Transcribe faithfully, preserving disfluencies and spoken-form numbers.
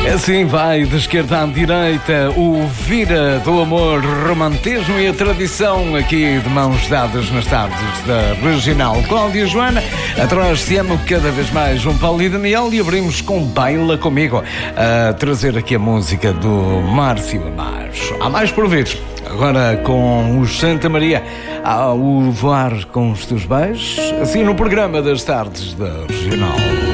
Assim vai, de esquerda à direita, o Vira do Amor, romantismo e a tradição aqui de mãos dadas nas tardes da Regional. Cláudia e Joana, atrás se amo cada vez mais João Paulo e Daniel, e abrimos com Baila Comigo, a trazer aqui a música do Márcio Amar. Há mais por vir, agora com os Santa Maria, ao voar com os teus beijos, assim no programa das tardes da Regional.